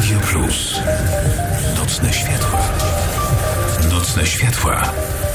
Radio Plus. Nocne światła. Nocne światła.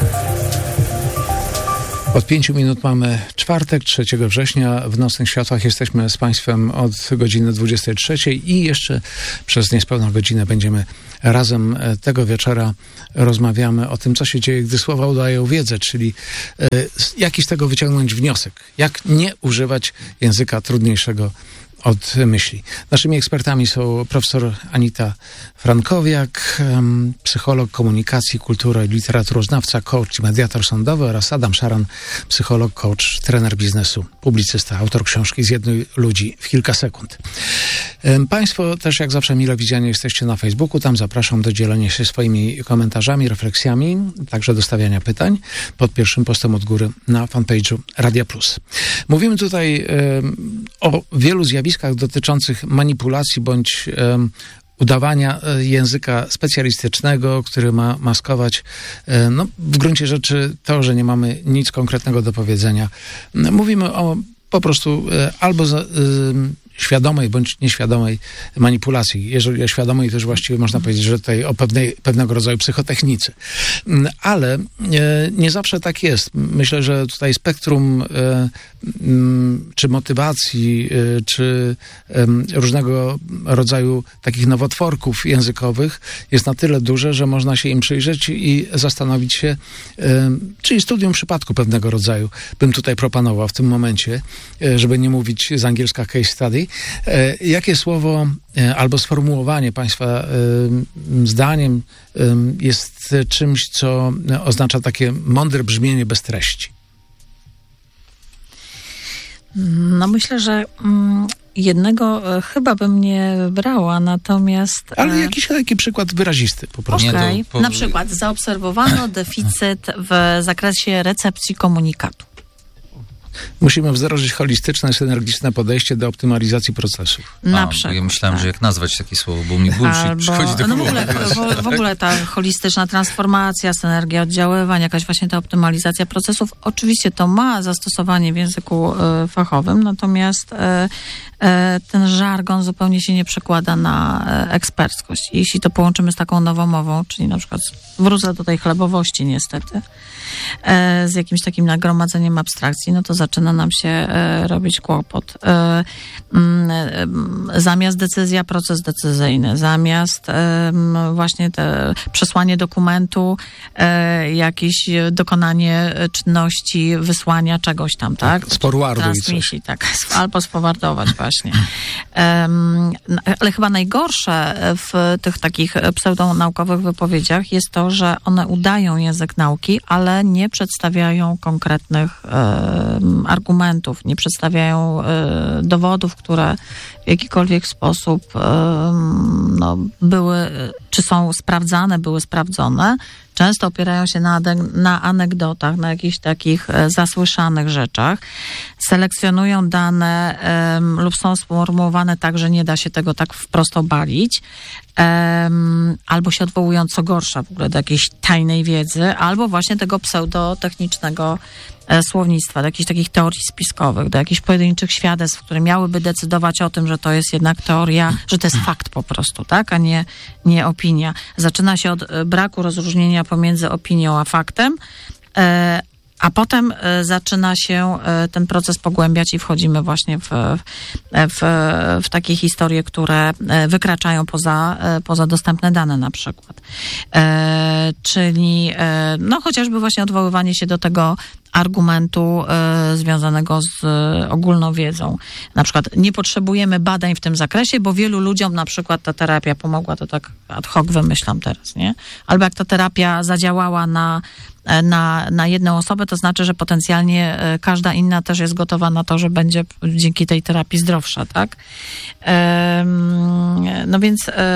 Od 5 minut mamy czwartek, 3 września. W Nocnych Światłach jesteśmy z Państwem od godziny 23 i jeszcze przez niespełna godzinę będziemy razem tego wieczora rozmawiamy o tym, co się dzieje, gdy słowa udają wiedzę, czyli jaki z tego wyciągnąć wniosek, jak nie używać języka trudniejszego od myśli. Naszymi ekspertami są profesor Anita Frankowiak, psycholog komunikacji, kultury, literaturoznawca, coach i mediator sądowy oraz Adam Szaran, psycholog, coach, trener biznesu, publicysta, autor książki Zjednuj ludzi w kilka sekund. Państwo też jak zawsze mile widziani jesteście na Facebooku, tam zapraszam do dzielenia się swoimi komentarzami, refleksjami, także do stawiania pytań pod pierwszym postem od góry na fanpage'u Radia Plus. Mówimy tutaj o wielu zjawiskach dotyczących manipulacji bądź udawania języka specjalistycznego, który ma maskować w gruncie rzeczy to, że nie mamy nic konkretnego do powiedzenia. Mówimy o po prostu albo świadomej bądź nieświadomej manipulacji. Jeżeli o świadomej, to już właściwie można powiedzieć, że tutaj o pewnego rodzaju psychotechnice. Ale nie zawsze tak jest. Myślę, że tutaj spektrum czy motywacji, czy różnego rodzaju takich nowotworków językowych jest na tyle duże, że można się im przyjrzeć i zastanowić się, czyli studium przypadku pewnego rodzaju bym tutaj proponował w tym momencie, żeby nie mówić z angielska case study. Jakie słowo albo sformułowanie Państwa zdaniem jest czymś, co oznacza takie mądre brzmienie bez treści? No myślę, że jednego chyba bym nie wybrała, natomiast... Ale jakiś taki przykład wyrazisty po prostu. Okej. Na przykład zaobserwowano deficyt w zakresie recepcji komunikatu. Musimy wdrożyć holistyczne, synergiczne podejście do optymalizacji procesów. Na przykład. Ja myślałem, że jak nazwać takie słowo, bo mi bullshit przychodzi do głowy. W ogóle ta holistyczna transformacja, synergia oddziaływań, jakaś właśnie ta optymalizacja procesów, oczywiście to ma zastosowanie w języku fachowym, natomiast ten żargon zupełnie się nie przekłada na eksperckość. Jeśli to połączymy z taką nowomową, czyli na przykład wrócę do tej chlebowości niestety, z jakimś takim nagromadzeniem abstrakcji, no to zaczyna nam się robić kłopot. Zamiast decyzja, proces decyzyjny. Zamiast właśnie przesłanie dokumentu, jakieś dokonanie czynności, wysłania czegoś tam, tak? Sforwarduj coś. Tak, albo sforwardować właśnie. Ale chyba najgorsze w tych takich pseudonaukowych wypowiedziach jest to, że one udają język nauki, ale nie przedstawiają konkretnych argumentów, nie przedstawiają dowodów, które w jakikolwiek sposób były, czy są sprawdzane, były sprawdzone. Często opierają się na anegdotach, na jakichś takich zasłyszanych rzeczach. Selekcjonują dane lub są sformułowane tak, że nie da się tego tak wprost obalić. Albo się odwołują, co gorsza, w ogóle do jakiejś tajnej wiedzy, albo właśnie tego pseudotechnicznego słownictwa, do jakichś takich teorii spiskowych, do jakichś pojedynczych świadectw, które miałyby decydować o tym, że to jest jednak teoria, że to jest fakt po prostu, tak, a nie opinia. Zaczyna się od braku rozróżnienia pomiędzy opinią a faktem, a potem zaczyna się ten proces pogłębiać i wchodzimy właśnie w takie historie, które wykraczają poza dostępne dane na przykład. Czyli chociażby właśnie odwoływanie się do tego argumentu związanego z ogólną wiedzą. Na przykład nie potrzebujemy badań w tym zakresie, bo wielu ludziom na przykład ta terapia pomogła, to tak ad hoc wymyślam teraz, nie? Albo jak ta terapia zadziałała na jedną osobę, to znaczy, że potencjalnie każda inna też jest gotowa na to, że będzie dzięki tej terapii zdrowsza, tak? No więc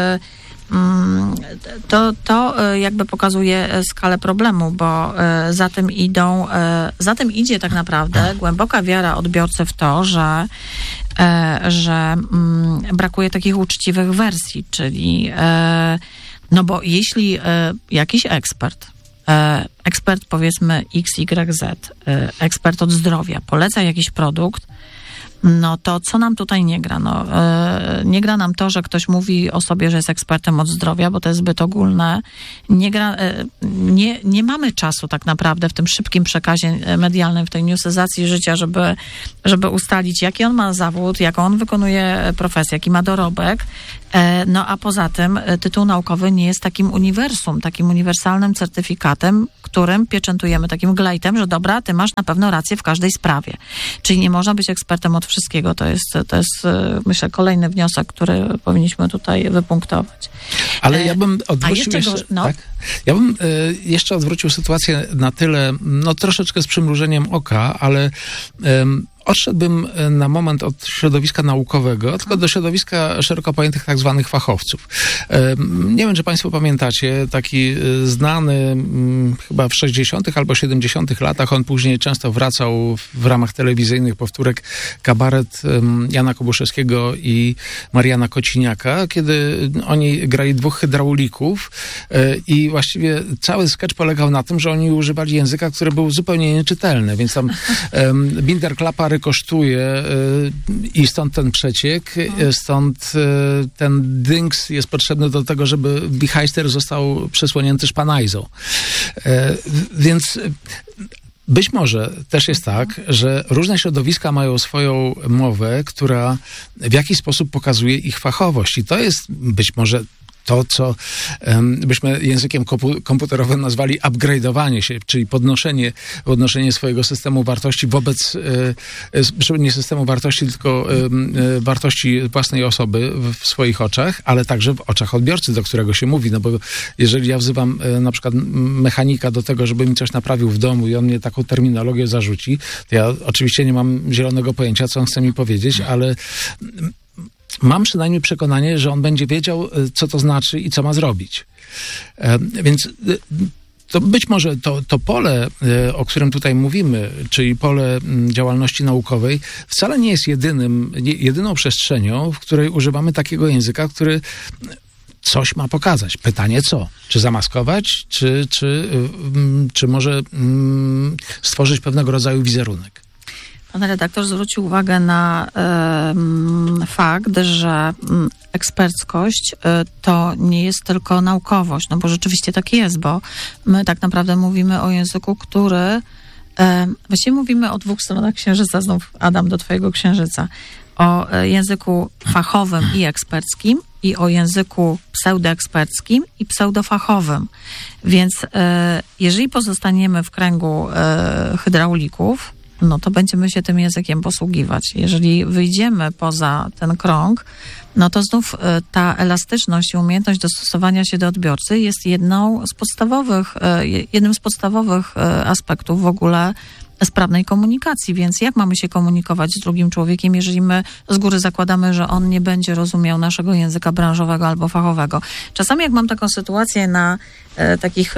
to jakby pokazuje skalę problemu, bo za tym idzie tak naprawdę głęboka wiara odbiorcy w to, że brakuje takich uczciwych wersji, czyli bo jeśli jakiś ekspert powiedzmy XYZ, ekspert od zdrowia, poleca jakiś produkt, no to co nam tutaj nie gra? No, nie gra nam to, że ktoś mówi o sobie, że jest ekspertem od zdrowia, bo to jest zbyt ogólne. Nie mamy czasu tak naprawdę w tym szybkim przekazie medialnym, w tej newsyzacji życia, żeby ustalić, jaki on ma zawód, jaką on wykonuje profesję, jaki ma dorobek. No a poza tym tytuł naukowy nie jest takim uniwersum, takim uniwersalnym certyfikatem, którym pieczętujemy takim glejtem, że dobra, ty masz na pewno rację w każdej sprawie. Czyli nie można być ekspertem od wszystkiego. To jest myślę, kolejny wniosek, który powinniśmy tutaj wypunktować. Ale ja bym odwrócił tak? Ja bym jeszcze odwrócił sytuację na tyle, no troszeczkę z przymrużeniem oka, ale odszedłbym na moment od środowiska naukowego, tylko do środowiska szeroko pojętych tak zwanych fachowców. Nie wiem, czy państwo pamiętacie, taki znany chyba w 60. albo 70. latach, on później często wracał w ramach telewizyjnych powtórek, kabaret Jana Kobuszewskiego i Mariana Kociniaka, kiedy oni grali dwóch hydraulików i właściwie cały sketch polegał na tym, że oni używali języka, który był zupełnie nieczytelny, więc tam binder klapa kosztuje i stąd ten przeciek, stąd ten dynks jest potrzebny do tego, żeby wichajster został przysłonięty szpanajzą. Więc być może też jest tak, że różne środowiska mają swoją mowę, która w jakiś sposób pokazuje ich fachowość i to jest być może to, co byśmy językiem komputerowym nazwali upgrade'owanie się, czyli podnoszenie swojego systemu wartości wobec, nie systemu wartości, tylko wartości własnej osoby w swoich oczach, ale także w oczach odbiorcy, do którego się mówi, no bo jeżeli ja wzywam na przykład mechanika do tego, żeby mi coś naprawił w domu i on mnie taką terminologię zarzuci, to ja oczywiście nie mam zielonego pojęcia, co on chce mi powiedzieć, ale mam przynajmniej przekonanie, że on będzie wiedział, co to znaczy i co ma zrobić. Więc to być może to pole, o którym tutaj mówimy, czyli pole działalności naukowej, wcale nie jest jedyną przestrzenią, w której używamy takiego języka, który coś ma pokazać. Pytanie co? Czy zamaskować, czy może stworzyć pewnego rodzaju wizerunek? Pan redaktor zwrócił uwagę na fakt, że eksperckość to nie jest tylko naukowość, no bo rzeczywiście tak jest, bo my tak naprawdę mówimy o języku, który właściwie mówimy o dwóch stronach księżyca, znów Adam do twojego księżyca, o języku fachowym i eksperckim i o języku pseudoeksperckim i pseudofachowym. Więc jeżeli pozostaniemy w kręgu hydraulików, no to będziemy się tym językiem posługiwać. Jeżeli wyjdziemy poza ten krąg, no to znów ta elastyczność i umiejętność dostosowania się do odbiorcy jest jednym z podstawowych aspektów w ogóle sprawnej komunikacji. Więc jak mamy się komunikować z drugim człowiekiem, jeżeli my z góry zakładamy, że on nie będzie rozumiał naszego języka branżowego albo fachowego? Czasami jak mam taką sytuację na takich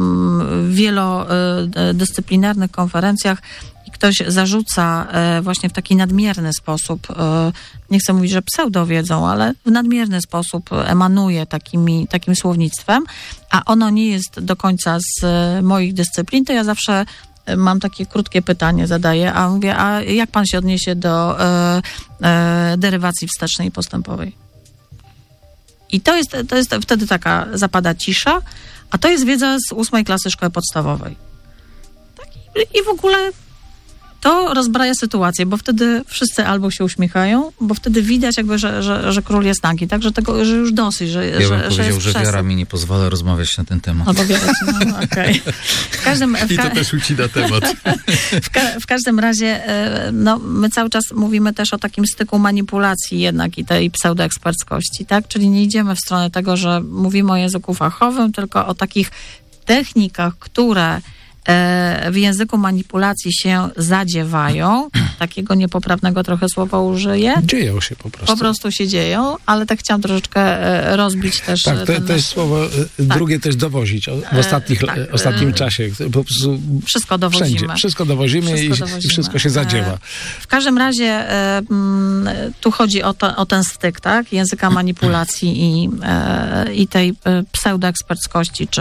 wielodyscyplinarnych konferencjach, ktoś zarzuca właśnie w taki nadmierny sposób, nie chcę mówić, że pseudowiedzą, ale w nadmierny sposób emanuje takim słownictwem, a ono nie jest do końca z moich dyscyplin, to ja zawsze mam takie krótkie pytanie, zadaję, a mówię, a jak pan się odniesie do derywacji wstecznej i postępowej? I to jest wtedy taka zapada cisza, a to jest wiedza z 8 klasy szkoły podstawowej. Tak, i w ogóle to rozbraja sytuację, bo wtedy wszyscy albo się uśmiechają, bo wtedy widać jakby, że król jest nagi, tak? Że już dosyć, że ja bym powiedział, jest że wiara mi nie pozwala rozmawiać na ten temat. No bo wiara ci, no okej. I to też ucina temat. W każdym razie, no, my cały czas mówimy też o takim styku manipulacji jednak i tej pseudoeksperckości, tak? Czyli nie idziemy w stronę tego, że mówimy o języku fachowym, tylko o takich technikach, które w języku manipulacji się zadziewają. Takiego niepoprawnego trochę słowa użyję. Dzieją się po prostu. Po prostu się dzieją, ale tak chciałam troszeczkę rozbić też... Tak, to jest słowo, drugie też dowozić w ostatnim czasie. Po prostu wszystko dowozimy. Wszędzie. Wszystko dowozimy i wszystko się zadziewa. W każdym razie tu chodzi o ten styk, tak? Języka manipulacji i tej pseudoeksperckości,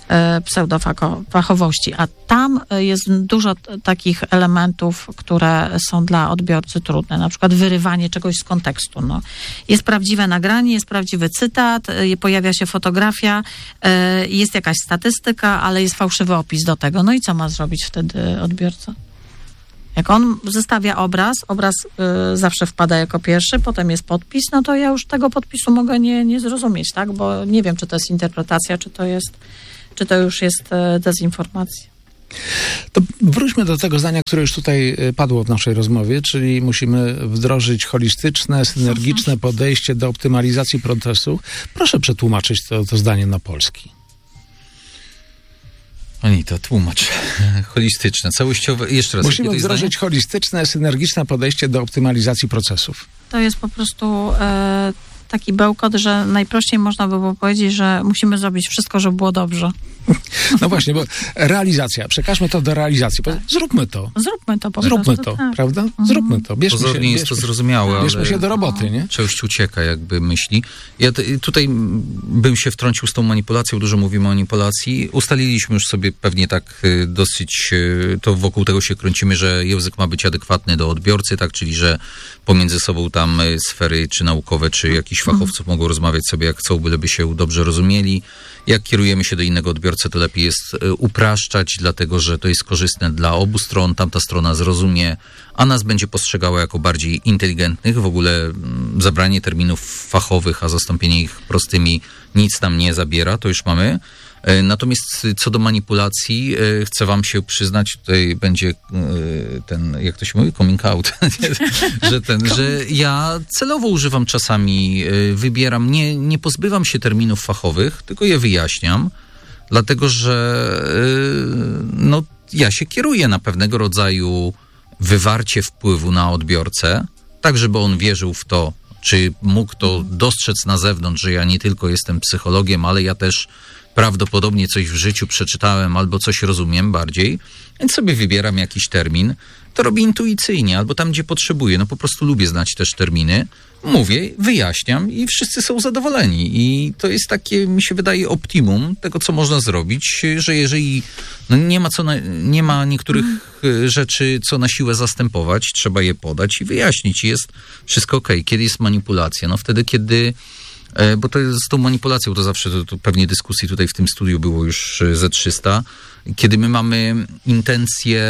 pseudofachowości, a tam jest dużo takich elementów, które są dla odbiorcy trudne, na przykład wyrywanie czegoś z kontekstu. No. Jest prawdziwe nagranie, jest prawdziwy cytat, pojawia się fotografia, jest jakaś statystyka, ale jest fałszywy opis do tego. No i co ma zrobić wtedy odbiorca? Jak on zestawia obraz zawsze wpada jako pierwszy, potem jest podpis, no to ja już tego podpisu mogę nie zrozumieć, tak? Bo nie wiem, czy to jest interpretacja, czy to już jest dezinformacja. To wróćmy do tego zdania, które już tutaj padło w naszej rozmowie, czyli musimy wdrożyć holistyczne, synergiczne podejście do optymalizacji procesu. Proszę przetłumaczyć to zdanie na polski. Anita, tłumacz. Holistyczne, całościowe. Jeszcze raz. Musimy wdrożyć holistyczne, synergiczne podejście do optymalizacji procesów. To jest po prostu taki bełkot, że najprościej można by było powiedzieć, że musimy zrobić wszystko, żeby było dobrze. No właśnie, bo realizacja, przekażmy to do realizacji. Zróbmy to. Zróbmy to po Zróbmy prostu. to, Tak. prawda? Zróbmy to. Pozornie jest to zrozumiałe, ale bierzmy się do roboty, nie? część ucieka jakby myśli. Ja tutaj bym się wtrącił z tą manipulacją, dużo mówimy o manipulacji. Ustaliliśmy już sobie pewnie tak dosyć, to wokół tego się kręcimy, że język ma być adekwatny do odbiorcy, tak, czyli że pomiędzy sobą tam sfery czy naukowe, czy jakiś fachowców mogą rozmawiać sobie jak chcą, byleby się dobrze rozumieli. Jak kierujemy się do innego odbiorcy, to lepiej jest upraszczać, dlatego że to jest korzystne dla obu stron, tamta strona zrozumie, a nas będzie postrzegała jako bardziej inteligentnych. W ogóle zabranie terminów fachowych, a zastąpienie ich prostymi nic nam nie zabiera, to już mamy. Natomiast co do manipulacji, chcę wam się przyznać, tutaj będzie ten, jak to się mówi, coming out, że ja celowo używam czasami, wybieram, nie pozbywam się terminów fachowych, tylko je wyjaśniam, dlatego że no, ja się kieruję na pewnego rodzaju wywarcie wpływu na odbiorcę, tak żeby on wierzył w to, czy mógł to dostrzec na zewnątrz, że ja nie tylko jestem psychologiem, ale ja też prawdopodobnie coś w życiu przeczytałem albo coś rozumiem bardziej, więc sobie wybieram jakiś termin. To robię intuicyjnie albo tam, gdzie potrzebuję. No po prostu lubię znać też terminy. Mówię, wyjaśniam i wszyscy są zadowoleni. I to jest takie, mi się wydaje, optimum tego, co można zrobić, że jeżeli nie ma niektórych rzeczy, co na siłę zastępować, trzeba je podać i wyjaśnić. Jest wszystko okej. Kiedy jest manipulacja? No wtedy, kiedy... Bo to jest z tą manipulacją, to zawsze to pewnie dyskusji tutaj w tym studiu było już ze 300. Kiedy my mamy intencje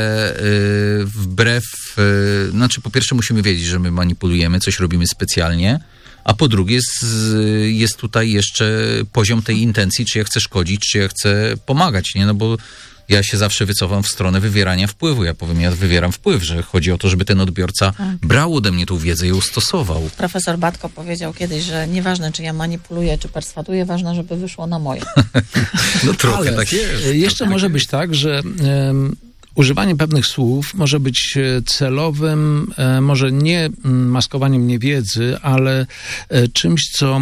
wbrew, znaczy po pierwsze musimy wiedzieć, że my manipulujemy, coś robimy specjalnie, a po drugie jest tutaj jeszcze poziom tej intencji, czy ja chcę szkodzić, czy ja chcę pomagać, nie? No bo ja się zawsze wycofam w stronę wywierania wpływu. Ja powiem, ja wywieram wpływ, że chodzi o to, żeby ten odbiorca brał ode mnie tą wiedzę i ją stosował. Profesor Batko powiedział kiedyś, że nieważne, czy ja manipuluję, czy perswaduję, ważne, żeby wyszło na moje. No trochę tak jest. Jeszcze może być tak, że używanie pewnych słów może być celowym, może nie maskowaniem niewiedzy, ale czymś, co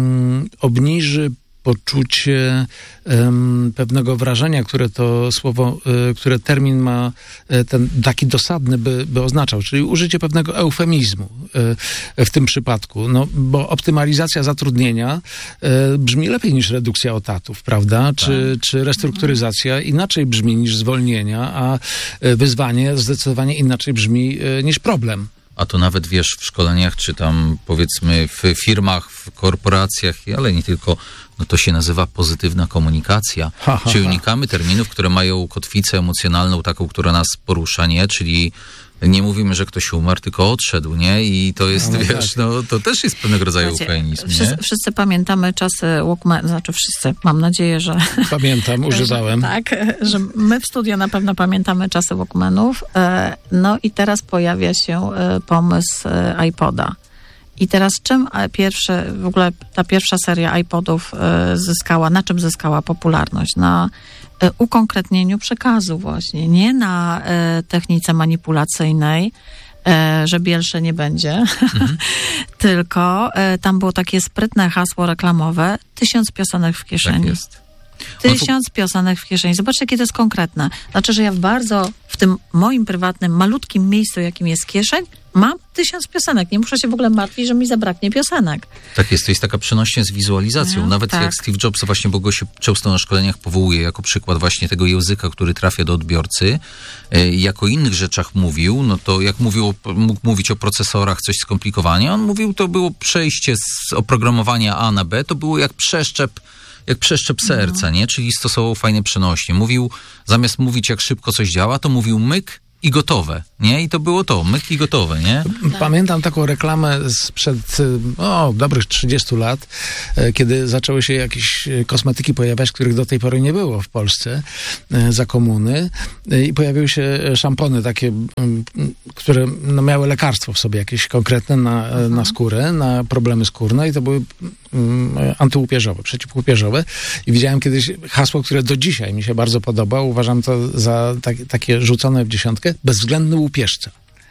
obniży poczucie pewnego wrażenia, które to słowo, które termin ma ten taki dosadny, by oznaczał, czyli użycie pewnego eufemizmu w tym przypadku. No, bo optymalizacja zatrudnienia brzmi lepiej niż redukcja etatów, prawda? Czy restrukturyzacja inaczej brzmi niż zwolnienia, a wyzwanie zdecydowanie inaczej brzmi niż problem. A to nawet, wiesz, w szkoleniach, czy tam powiedzmy w firmach, w korporacjach, ale nie tylko, no to się nazywa pozytywna komunikacja. Czyli unikamy terminów, które mają kotwicę emocjonalną, taką, która nas porusza, nie? Czyli nie mówimy, że ktoś umarł, tylko odszedł, nie? I to jest, wiesz, tak. No to też jest pewnego rodzaju eufemizm, nie? Wszyscy pamiętamy czasy Walkman, znaczy wszyscy, mam nadzieję, że... Pamiętam, używałem. Tak, że my w studio na pewno pamiętamy czasy Walkmanów. No i teraz pojawia się pomysł iPoda. I teraz czym w ogóle ta pierwsza seria iPodów na czym zyskała popularność? Na ukonkretnieniu przekazu właśnie, nie na technice manipulacyjnej, że bielsze nie będzie, tylko tam było takie sprytne hasło reklamowe, 1000 piosenek w kieszeni. Tak jest. 1000 piosenek w kieszeni. Zobaczcie, jakie to jest konkretne. Znaczy, że ja w tym moim prywatnym, malutkim miejscu, jakim jest kieszeń, Mam 1000 piosenek, nie muszę się w ogóle martwić, że mi zabraknie piosenek. Tak jest, to jest taka przenośnia z wizualizacją. No, Nawet tak. jak Steve Jobs właśnie, bo go się często na szkoleniach powołuje jako przykład właśnie tego języka, który trafia do odbiorcy, jak o innych rzeczach mówił, no to jak mógł mówić o procesorach, coś skomplikowania, on mówił, to było przejście z oprogramowania A na B, to było jak przeszczep serca, nie? Czyli stosował fajne przenośnie. Mówił, zamiast mówić jak szybko coś działa, to mówił myk i gotowe, nie? I to było to, myk i gotowe, nie? Pamiętam taką reklamę sprzed dobrych 30 lat, kiedy zaczęły się jakieś kosmetyki pojawiać, których do tej pory nie było w Polsce za komuny i pojawiły się szampony takie, które miały lekarstwo w sobie jakieś konkretne na skórę, na problemy skórne i to były antyłupieżowe, przeciwłupieżowe i widziałem kiedyś hasło, które do dzisiaj mi się bardzo podoba, uważam to za takie rzucone w dziesiątkę, bezwzględny łupieżca.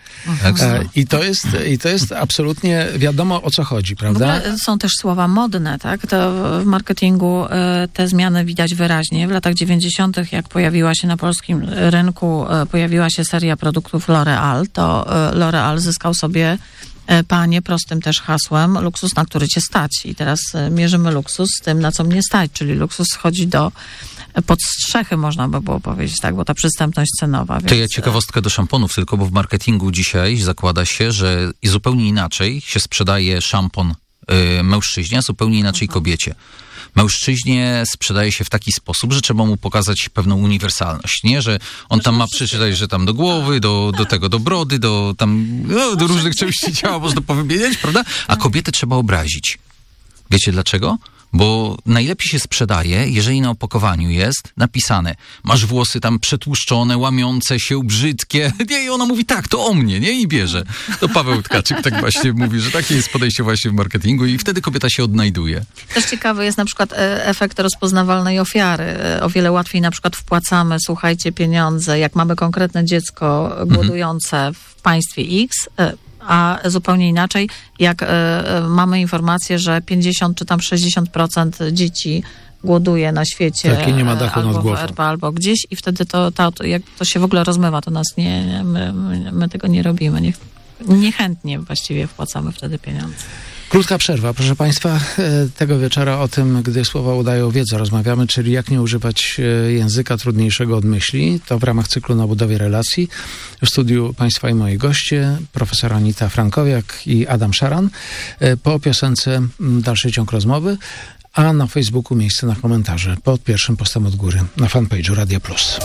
I to jest absolutnie wiadomo, o co chodzi, prawda? W ogóle są też słowa modne, tak? To w marketingu te zmiany widać wyraźnie. W latach 90., jak pojawiła się na polskim rynku, pojawiła się seria produktów L'Oréal, to L'Oréal zyskał sobie panie prostym też hasłem luksus, na który cię stać. I teraz mierzymy luksus z tym, na co mnie stać, czyli luksus schodzi pod strzechy, można by było powiedzieć, tak, bo ta przystępność cenowa. To ja ciekawostkę do szamponów tylko, bo w marketingu dzisiaj zakłada się, że zupełnie inaczej się sprzedaje szampon mężczyźnie, a zupełnie inaczej kobiecie. Mężczyźnie sprzedaje się w taki sposób, że trzeba mu pokazać pewną uniwersalność, nie? Że on tam ma przeczytać, że tam do głowy, do tego, do brody, do różnych części ciała można powymieniać, prawda? A kobietę trzeba obrazić. Wiecie dlaczego? Bo najlepiej się sprzedaje, jeżeli na opakowaniu jest napisane, masz włosy tam przetłuszczone, łamiące się, brzydkie. Nie, i ona mówi, tak, to o mnie, nie? I bierze. To Paweł Tkaczyk tak właśnie mówi, że takie jest podejście właśnie w marketingu i wtedy kobieta się odnajduje. Też ciekawy jest na przykład efekt rozpoznawalnej ofiary. O wiele łatwiej na przykład wpłacamy, słuchajcie, pieniądze, jak mamy konkretne dziecko głodujące w państwie X, a zupełnie inaczej, jak mamy informację, że 50 czy tam 60% dzieci głoduje na świecie, tak, i nie ma dachu nad głową. Albo gdzieś i wtedy jak to się w ogóle rozmywa, to nas my tego nie robimy. Niechętnie właściwie wpłacamy wtedy pieniądze. Krótka przerwa, proszę Państwa. Tego wieczora o tym, gdy słowa udają wiedzę, rozmawiamy, czyli jak nie używać języka trudniejszego od myśli. To w ramach cyklu Na budowie relacji. W studiu Państwa i moi goście, profesor Anita Frankowiak i Adam Szaran. Po piosence dalszy ciąg rozmowy, a na Facebooku miejsce na komentarze pod pierwszym postem od góry na fanpage'u Radio Plus.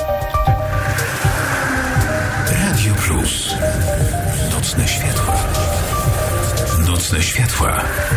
Radio Plus. Nocne światła. Nocne światła.